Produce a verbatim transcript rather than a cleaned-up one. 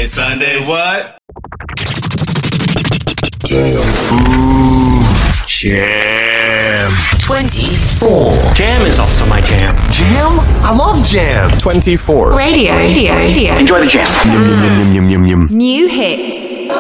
Saturday, Sunday, what? Jam. Ooh, jam. twenty-four. Jam is also my jam. Jam? I love jam. twenty-four. Radio, radio, radio. Enjoy the jam. Yum, yum, yum, yum, yum, yum. New hits.